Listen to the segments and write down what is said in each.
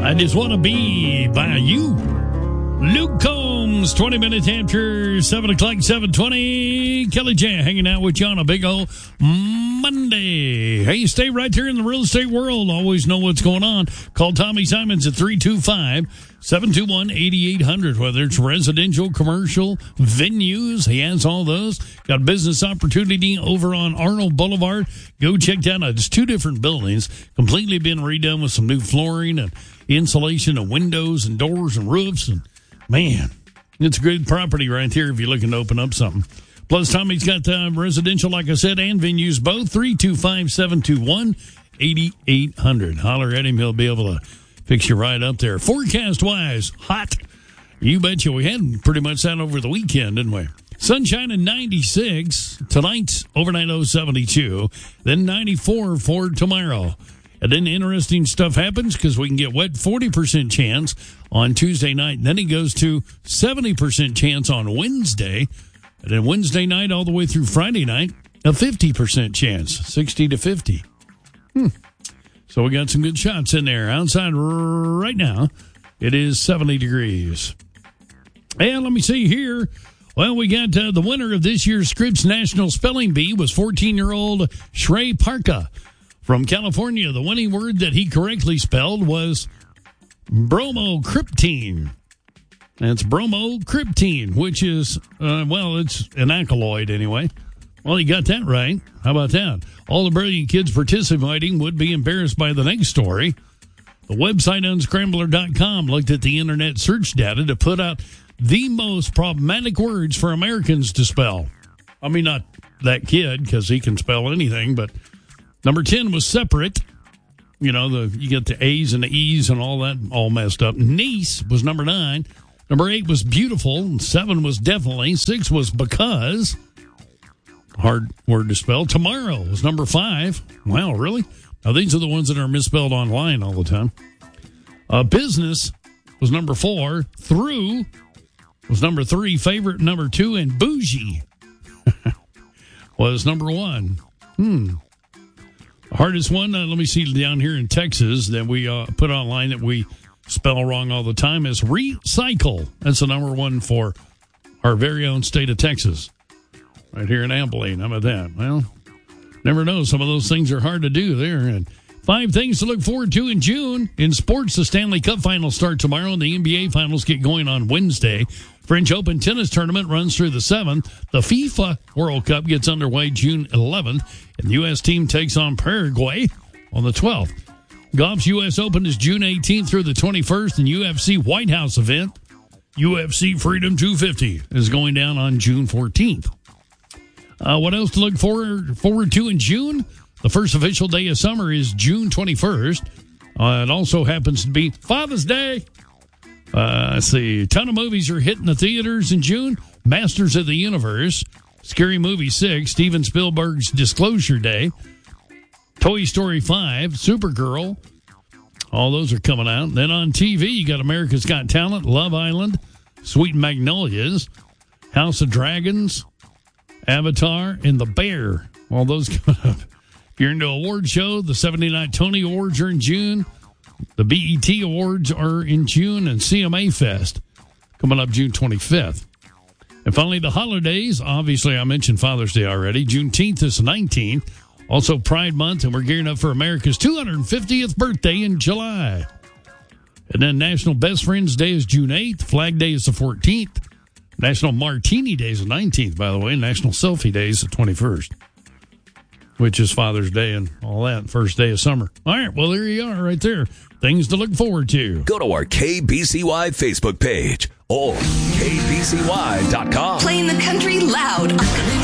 I just want to be by you. Luke Combs, 20 minutes after 7 o'clock, 7:20. Kelly J hanging out with you on a big old Monday. Hey, stay right there in the real estate world. Always know what's going on. Call Tommy Simons at 325-721-8800. Whether it's residential, commercial, venues, he has all those. Got a business opportunity over on Arnold Boulevard. Go check that out. It's two different buildings, completely been redone with some new flooring and insulation and windows and doors and roofs. And man, it's a good property right here if you're looking to open up something. Plus, Tommy's got residential, like I said, and venues both. 325-721-8800. Holler at him. He'll be able to fix you right up there. Forecast-wise, hot. You betcha. We had pretty much that over the weekend, didn't we? Sunshine at 96. Tonight's overnight low 72. Then 94 for tomorrow. And then interesting stuff happens because we can get wet 40% chance on Tuesday night. And then it goes to 70% chance on Wednesday. And then Wednesday night all the way through Friday night, a 50% chance, 60 to 50. So we got some good shots in there. Outside right now, it is 70 degrees. And let me see here. Well, we got the winner of this year's Scripps National Spelling Bee was 14-year-old Shrey Parka from California. The winning word that he correctly spelled was bromocryptine. That's bromocryptine, which is, it's an alkaloid anyway. Well, you got that right. How about that? All the brilliant kids participating would be embarrassed by the next story. The website unscrambler.com looked at the internet search data to put out the most problematic words for Americans to spell. I mean, not that kid, because he can spell anything, but number 10 was separate. You know, you get the A's and the E's and all that all messed up. Niece was number 9. Number 8 was beautiful. 7 was definitely. 6 was because. Hard word to spell. Tomorrow was number 5. Wow, really? Now, these are the ones that are misspelled online all the time. Business was number 4. Through was number 3. Favorite, number 2. And bougie was number 1. The hardest one, let me see down here in Texas that we put online that we spell wrong all the time is recycle. That's the number 1 for our very own state of Texas. Right here in Abilene. How about that? Well, never know. Some of those things are hard to do there. And 5 things to look forward to in June. In sports, the Stanley Cup Finals start tomorrow, and the NBA Finals get going on Wednesday. French Open tennis tournament runs through the 7th. The FIFA World Cup gets underway June 11th, and the U.S. team takes on Paraguay on the 12th. Golf's U.S. Open is June 18th through the 21st, and UFC White House event, UFC Freedom 250, is going down on June 14th. What else to look forward to in June? The first official day of summer is June 21st. It also happens to be Father's Day. Let's see. A ton of movies are hitting the theaters in June. Masters of the Universe, Scary Movie 6, Steven Spielberg's Disclosure Day, Toy Story 5, Supergirl. All those are coming out. Then on TV, you got America's Got Talent, Love Island, Sweet Magnolias, House of Dragons, Avatar, and The Bear. All those coming up. If you're into award show, the 79 Tony Awards are in June. The BET Awards are in June, and CMA Fest coming up June 25th. And finally, the holidays. Obviously, I mentioned Father's Day already. Juneteenth is the 19th. Also Pride Month, and we're gearing up for America's 250th birthday in July. And then National Best Friends Day is June 8th. Flag Day is the 14th. National Martini Day is the 19th, by the way. National Selfie Day is the 21st, which is Father's Day and all that, first day of summer. All right, well, there you are right there. Things to look forward to. Go to our KBCY Facebook page or KBCY.com. Playing the country loud.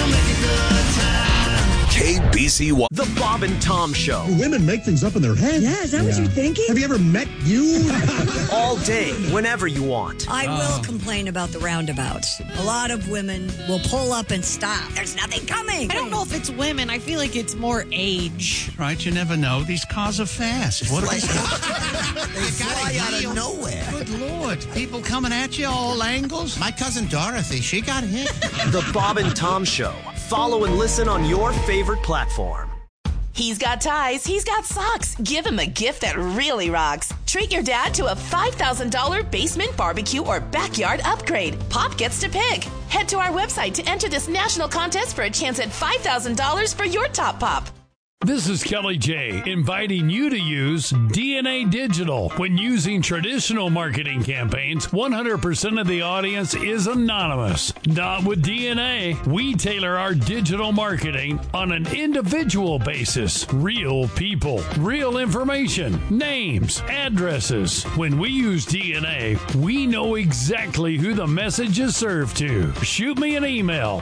KBCY. The Bob and Tom Show. Women make things up in their heads. Yeah, is that what you're thinking? Have you ever met you? All day, whenever you want. I will complain about the roundabouts. A lot of women will pull up and stop. There's nothing coming. I don't know if it's women. I feel like it's more age. Right, you never know. These cars are fast. What They fly out of nowhere. Good Lord. People coming at you all angles. My cousin Dorothy, she got hit. The Bob and Tom Show. Follow and listen on your favorite platform. He's got ties, he's got socks. Give him a gift that really rocks. Treat your dad to a $5,000 basement barbecue or backyard upgrade. Pop gets to pick. Head to our website to enter this national contest for a chance at $5,000 for your top pop. This is Kelly J, inviting you to use DNA Digital. When using traditional marketing campaigns, 100% of the audience is anonymous. Not with DNA. We tailor our digital marketing on an individual basis. Real people, real information, names, addresses. When we use DNA, we know exactly who the message is served to. Shoot me an email,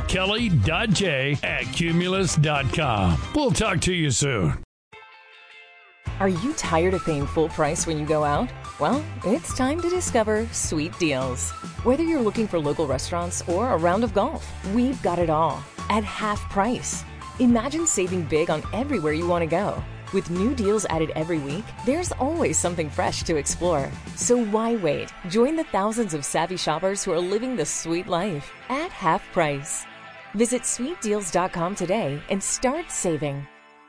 kelly.j@cumulus.com. We'll talk to you soon. Are you tired of paying full price when you go out? Well, it's time to discover Sweet Deals. Whether you're looking for local restaurants or a round of golf, we've got it all at half price. Imagine saving big on everywhere you want to go. With new deals added every week, there's always something fresh to explore. So why wait? Join the thousands of savvy shoppers who are living the sweet life at half price. Visit sweetdeals.com today and start saving.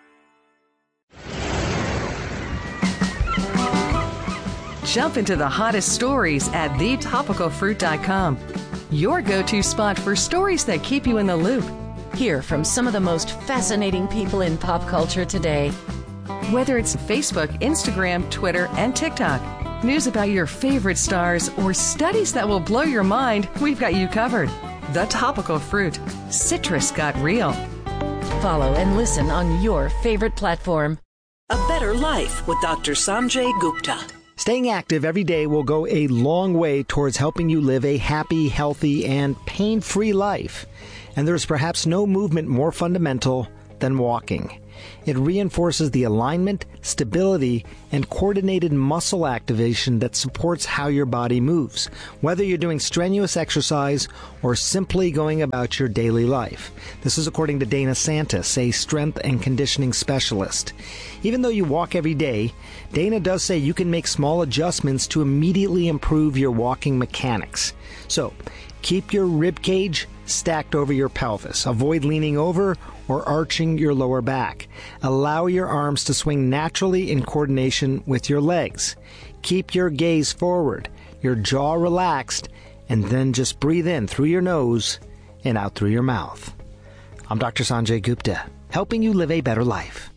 Jump into the hottest stories at thetopicalfruit.com. Your go-to spot for stories that keep you in the loop. Hear from some of the most fascinating people in pop culture today. Whether it's Facebook, Instagram, Twitter, and TikTok, news about your favorite stars, or studies that will blow your mind, we've got you covered. The Topical Fruit. Citrus got real. Follow and listen on your favorite platform. A Better Life with Dr. Sanjay Gupta. Staying active every day will go a long way towards helping you live a happy, healthy, and pain-free life. And there's perhaps no movement more fundamental than walking. It reinforces the alignment, stability, and coordinated muscle activation that supports how your body moves, whether you're doing strenuous exercise or simply going about your daily life. This is according to Dana Santis, a strength and conditioning specialist. Even though you walk every day, Dana does say you can make small adjustments to immediately improve your walking mechanics. So, keep your rib cage stacked over your pelvis. Avoid leaning over or arching your lower back. Allow your arms to swing naturally in coordination with your legs. Keep your gaze forward, your jaw relaxed, and then just breathe in through your nose and out through your mouth. I'm Dr. Sanjay Gupta, helping you live a better life.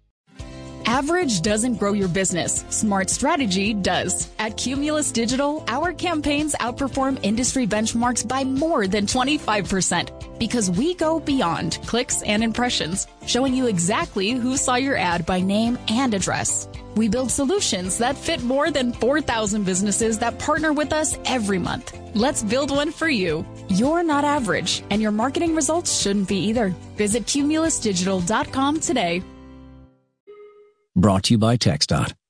Average doesn't grow your business. Smart strategy does. At Cumulus Digital, our campaigns outperform industry benchmarks by more than 25% because we go beyond clicks and impressions, showing you exactly who saw your ad by name and address. We build solutions that fit more than 4,000 businesses that partner with us every month. Let's build one for you. You're not average, and your marketing results shouldn't be either. Visit cumulusdigital.com today. Brought to you by TxDOT.